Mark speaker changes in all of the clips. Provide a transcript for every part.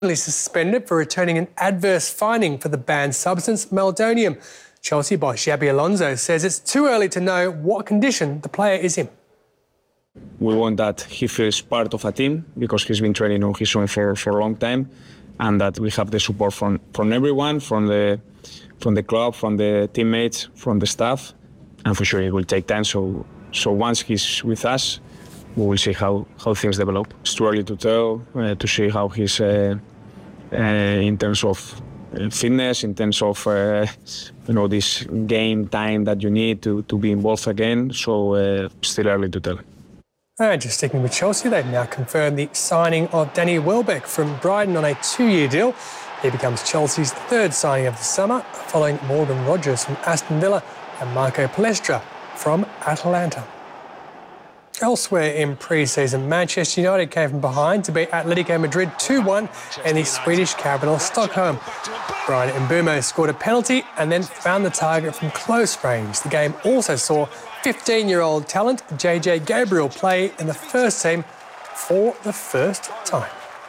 Speaker 1: suspended for returning an adverse finding for the banned substance meldonium. Chelsea boss Xabi Alonso says it's too early to know what condition the player is in.
Speaker 2: We want that he feels part of a team because he's been training on his own for a long time, and that we have the support from everyone, from the club, from the teammates, from the staff, and for sure it will take time. So once he's with us, we will see how things develop. It's too early to tell, to see how he's in terms of fitness, in terms of this game time that you need to be involved again. So still early to tell.
Speaker 1: And just sticking with Chelsea, they've now confirmed the signing of Danny Welbeck from Brighton on a 2-year deal. He becomes Chelsea's third signing of the summer, following Morgan Rogers from Aston Villa and Marco Palestra from Atalanta. Elsewhere in pre-season, Manchester United came from behind to beat Atletico Madrid 2-1 in the Swedish capital Stockholm. Brian Mbeumo scored a penalty and then found the target from close range. The game also saw 15-year-old talent JJ Gabriel play in the first team for the first time.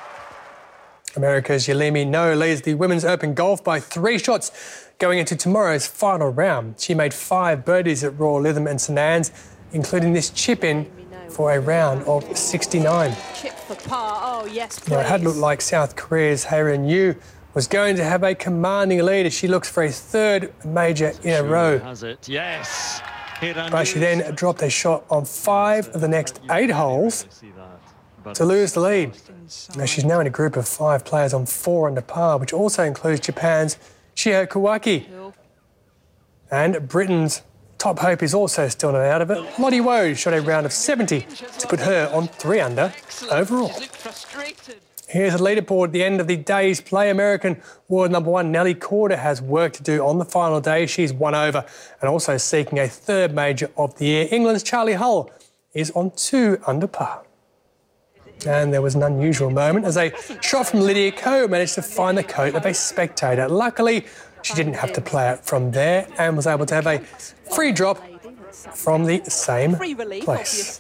Speaker 1: America's Yelimi No leads the Women's Open golf by 3 shots going into tomorrow's final round. She made 5 birdies at Royal Lytham and St Anne's, including this chip-in for a round of 69.
Speaker 3: Chip for par. Oh, yes, please.
Speaker 1: Now, it had looked like South Korea's Haerin Yu was going to have a commanding lead as she looks for a 3rd major in a row.
Speaker 4: Has it? Yes.
Speaker 1: But she then dropped a shot on 5 of the next 8 holes to lose the lead. Now, she's now in a group of 5 players on 4 under par, which also includes Japan's Shiho Kawaki. And Britain's top hope is also still not out of it. Lottie Wode shot a round of 70 to put her on 3 under overall. Here's a leaderboard at the end of the day's play. American world number 1 Nelly Korda has work to do on the final day. She's 1 over and also seeking a 3rd major of the year. England's Charlie Hull is on 2 under par. And there was an unusual moment as a shot from Lydia Ko managed to find the coat of a spectator. Luckily, she didn't have to play it from there and was able to have a free drop from the same place.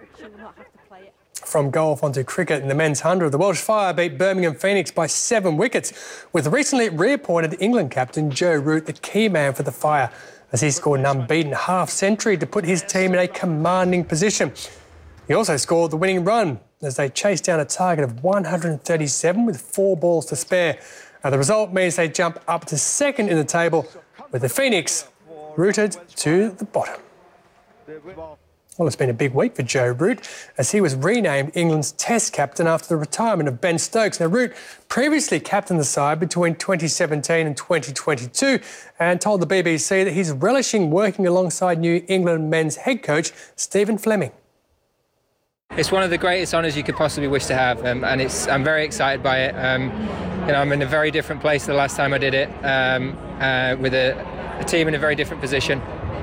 Speaker 1: From golf onto cricket in the men's 100, the Welsh Fire beat Birmingham Phoenix by 7 wickets, with recently reappointed England captain Joe Root the key man for the Fire, as he scored an unbeaten half-century to put his team in a commanding position. He also scored the winning run as they chased down a target of 137 with 4 balls to spare. Now, the result means they jump up to 2nd in the table, with the Phoenix rooted to the bottom. Well, it's been a big week for Joe Root, as he was renamed England's Test captain after the retirement of Ben Stokes. Now, Root previously captained the side between 2017 and 2022 and told the BBC that he's relishing working alongside New England men's head coach Stephen Fleming.
Speaker 5: It's one of the greatest honours you could possibly wish to have, and I'm very excited by it. I'm in a very different place the last time I did it, with a team in a very different position.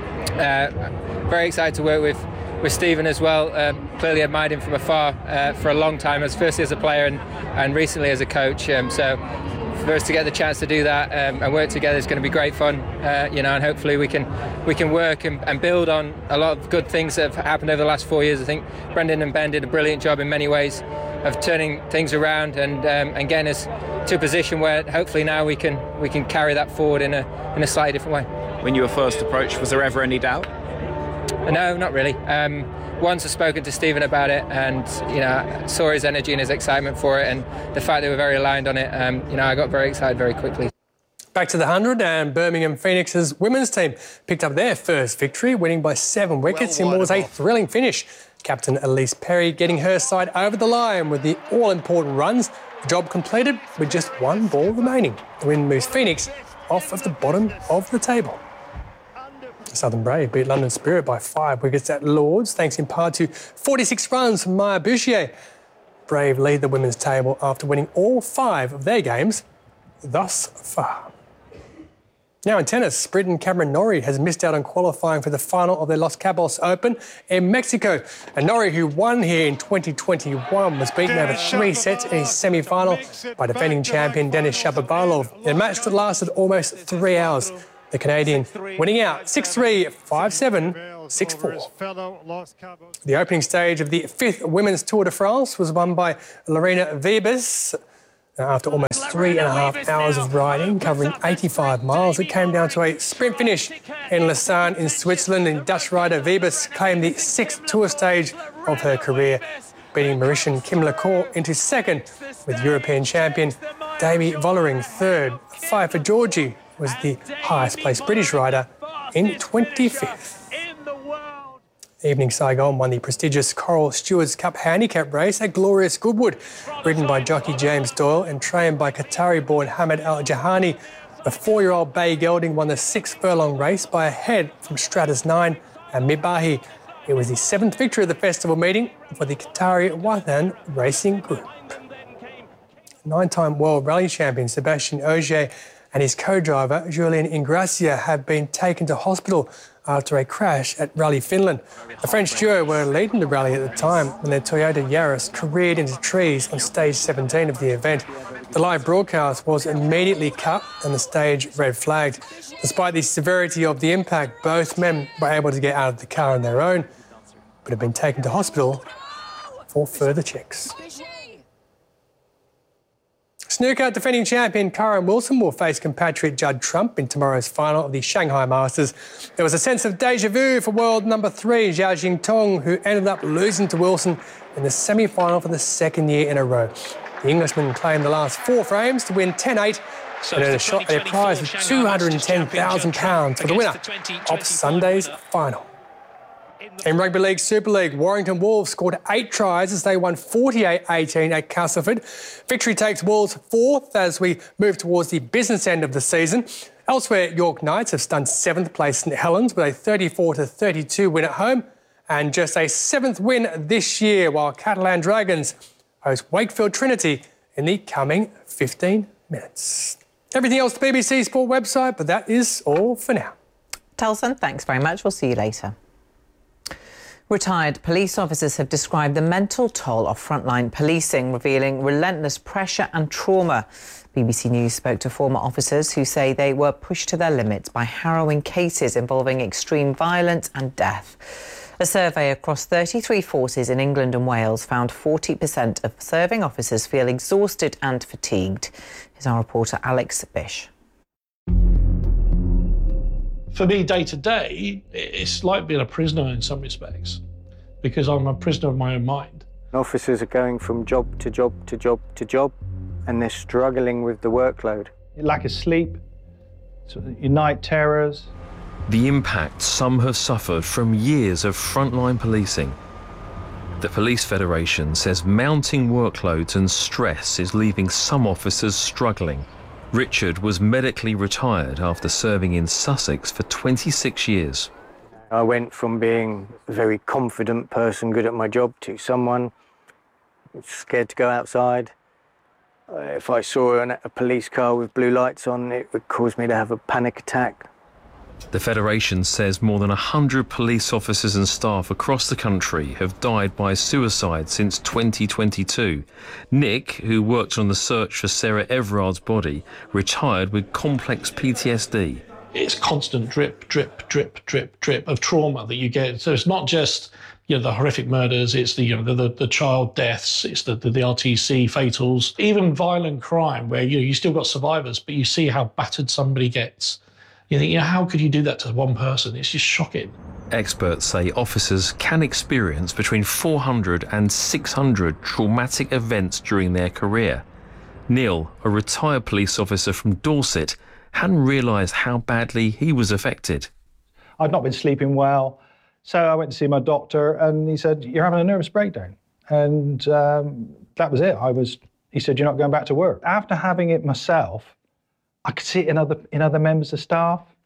Speaker 5: Very excited to work with Stephen as well. Clearly admired him from afar for a long time, firstly as a player and recently as a coach. So for us to get the chance to do that and work together is going to be great fun. And hopefully we can work and build on a lot of good things that have happened over the last 4 years. I think Brendan and Ben did a brilliant job in many ways of turning things around and getting us to a position where hopefully now we can carry that forward in a slightly different way.
Speaker 6: When you were first approached, was there ever any doubt?
Speaker 5: No, not really. Once I've spoken to Stephen about it and, saw his energy and his excitement for it and the fact they were very aligned on it, I got very excited very quickly.
Speaker 1: Back to the 100, and Birmingham Phoenix's women's team picked up their first victory, winning by 7 wickets in what was a thrilling finish. Captain Elise Perry getting her side over the line with the all-important runs. The job completed with just 1 ball remaining. The win moves Phoenix off of the bottom of the table. Southern Brave beat London Spirit by 5 wickets at Lords, thanks in part to 46 runs from Maya Bouchier. Brave lead the women's table after winning all 5 of their games thus far. Now in tennis, Briton Cameron Norrie has missed out on qualifying for the final of their Los Cabos Open in Mexico. And Norrie, who won here in 2021, was beaten over 3 sets in his semi-final by defending champion Denis Shapovalov in a match that lasted almost 3 hours. The Canadian winning out 6-3, 5-7, 6-4. The opening stage of the 5th Women's Tour de France was won by Lorena Wiebes Now, after almost 3.5 hours of riding, covering 85 miles, it came down to a sprint finish in Lausanne in Switzerland, and Dutch rider Wiebes claimed the 6th tour stage of her career, beating Mauritian Kim LaCour into second, with European champion Davy Vollering third. Pfeiffer Georgie was the highest-placed British rider in 25th. Evening Saigon won the prestigious Coral Stewards Cup handicap race at Glorious Goodwood, ridden by jockey James Doyle and trained by Qatari-born Hamad Al Jahani. The 4-year-old Bay Gelding won the 6th furlong race by a head from Stratus 9 and Mibahi. It was the 7th victory of the festival meeting for the Qatari Wathan Racing Group. 9-time World Rally champion Sébastien Ogier and his co-driver Julien Ingrassia have been taken to hospital after a crash at Rally Finland. The French duo were leading the rally at the time when their Toyota Yaris careered into trees on stage 17 of the event. The live broadcast was immediately cut and the stage red flagged. Despite the severity of the impact, both men were able to get out of the car on their own, but have been taken to hospital for further checks. Snooker defending champion Karen Wilson will face compatriot Judd Trump in tomorrow's final of the Shanghai Masters. There was a sense of déjà vu for world number 3 Zhao Jingtong, who ended up losing to Wilson in the semi-final for the 2nd year in a row. The Englishman claimed the last 4 frames to win 10-8 and earned a shot at a prize of £210,000 for the winner of Sunday's final. In Rugby League Super League, Warrington Wolves scored 8 tries as they won 48-18 at Castleford. Victory takes Wolves 4th as we move towards the business end of the season. Elsewhere, York Knights have stunned 7th place St Helens with a 34-32 win at home and just a 7th win this year, while Catalan Dragons host Wakefield Trinity in the coming 15 minutes. Everything else, the BBC Sport website, but that is all for now.
Speaker 4: Telson, thanks very much. We'll see you later. Retired police officers have described the mental toll of frontline policing, revealing relentless pressure and trauma. BBC News spoke to former officers who say they were pushed to their limits by harrowing cases involving extreme violence and death. A survey across 33 forces in England and Wales found 40% of serving officers feel exhausted and fatigued. Here's our reporter Alex Bish.
Speaker 7: For me, day to day, it's like being a prisoner in some respects, because I'm a prisoner of my own mind.
Speaker 8: Officers are going from job to job to job to job, and they're struggling with the workload.
Speaker 9: Lack of sleep, your night terrors.
Speaker 10: The impact some have suffered from years of frontline policing. The Police Federation says mounting workloads and stress is leaving some officers struggling. Richard was medically retired after serving in Sussex for 26 years.
Speaker 8: I went from being a very confident person, good at my job, to someone scared to go outside. If I saw a police car with blue lights on, it would cause me to have a panic attack.
Speaker 10: The Federation says more than 100 police officers and staff across the country have died by suicide since 2022. Nick, who worked on the search for Sarah Everard's body, retired with complex PTSD.
Speaker 7: It's constant drip, drip, drip, drip, drip of trauma that you get. So it's not just the horrific murders, it's the child deaths, it's the RTC fatals, even violent crime where you still got survivors, but you see how battered somebody gets. You think, how could you do that to one person? It's just shocking.
Speaker 10: Experts say officers can experience between 400 and 600 traumatic events during their career. Neil, a retired police officer from Dorset, hadn't realised how badly he was affected.
Speaker 9: I'd not been sleeping well, so I went to see my doctor and he said, "You're having a nervous breakdown." And that was it. He said, "You're not going back to work." After having it myself, I could see it in other members of staff.